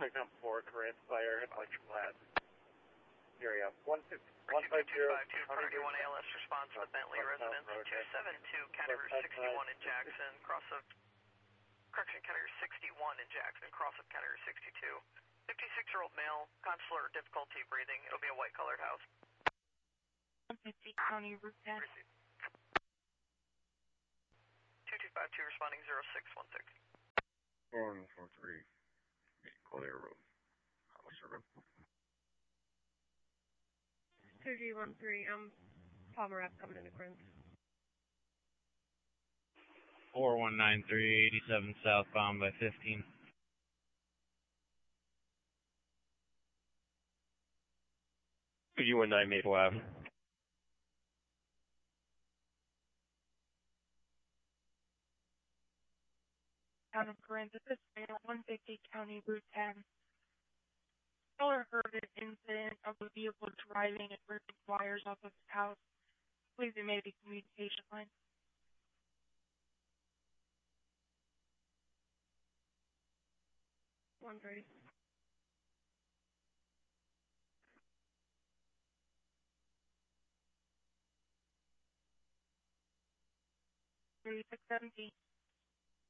Pickup 4, Corinth Fire, electrical hazard. Area 150, 152, Carnegie 1 ALS response to Bentley residence, 272, County Route 61 in Jackson, cross of, correction, County Route 61 in Jackson, cross of County Route 62. 56-year-old male, consular difficulty breathing. It'll be a white-colored house. 150, County Route 10. 2252 responding 0616. 4143, clear room. House urban. 2313, Palmer Ave coming into Corinth. 4193, 87 southbound by 15. U19 Maple Ave. Town of Corinth, this is 150, County Route 10. Caller heard an incident of a vehicle driving and ripping wires off of his house. Please it may be communication line. One thirty. 3617.